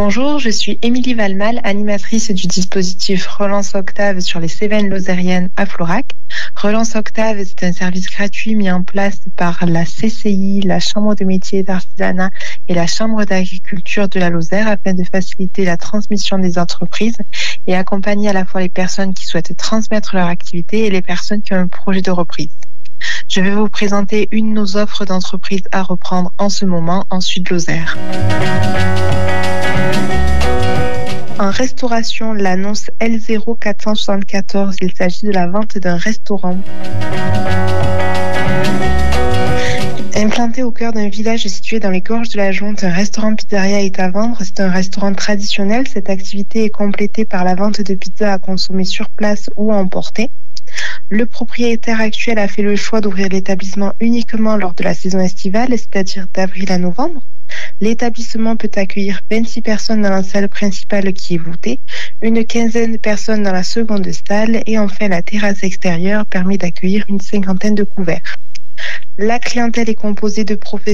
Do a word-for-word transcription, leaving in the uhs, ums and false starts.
Bonjour, je suis Émilie Valmal, animatrice du dispositif Relance Octave sur les Cévennes lozériennes à Florac. Relance Octave, c'est un service gratuit mis en place par la C C I, la Chambre de métiers et d'artisanat et la Chambre d'agriculture de la Lozère afin de faciliter la transmission des entreprises et accompagner à la fois les personnes qui souhaitent transmettre leur activité et les personnes qui ont un projet de reprise. Je vais vous présenter une de nos offres d'entreprise à reprendre en ce moment en Sud-Lozère. En restauration, l'annonce L zéro quatre cent soixante-quatorze, il s'agit de la vente d'un restaurant. Implanté au cœur d'un village situé dans les gorges de la Jonte, un restaurant pizzeria est à vendre. C'est un restaurant traditionnel. Cette activité est complétée par la vente de pizzas à consommer sur place ou à emporter. Le propriétaire actuel a fait le choix d'ouvrir l'établissement uniquement lors de la saison estivale, c'est-à-dire d'avril à novembre. L'établissement peut accueillir vingt-six personnes dans la salle principale qui est voûtée, une quinzaine de personnes dans la seconde salle et enfin la terrasse extérieure permet d'accueillir une cinquantaine de couverts. La clientèle est composée de professionnels